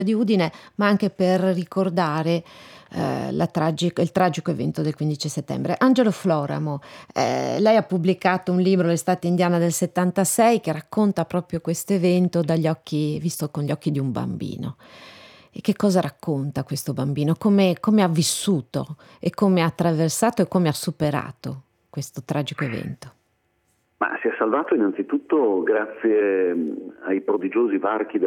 di Udine, ma anche per ricordare il tragico evento del 15 settembre. Angelo Floramo, lei ha pubblicato un libro, L'estate indiana del 76, che racconta proprio questo evento visto con gli occhi di un bambino. E che cosa racconta questo bambino? Come ha vissuto e come ha attraversato e come ha superato questo tragico evento? Ma si è salvato innanzitutto grazie ai prodigiosi varchi